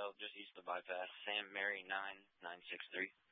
just east of the bypass. Sam Mary 9963.